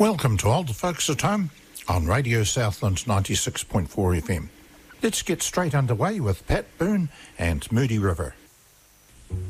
Welcome to Older Folks at Home on Radio Southland 96.4 FM. Let's get straight underway with Pat Boone and Moody River.